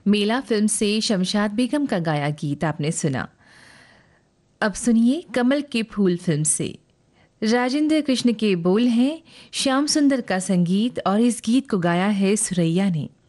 मेला film से शमशाद बेगम का गाया गीत आपने सुना। अब सुनिए कमल के फूल फिल्म से। राजेंद्र कृष्ण के बोल हैं, श्याम सुंदर का संगीत और इस गीत को गाया है सुरैया ने।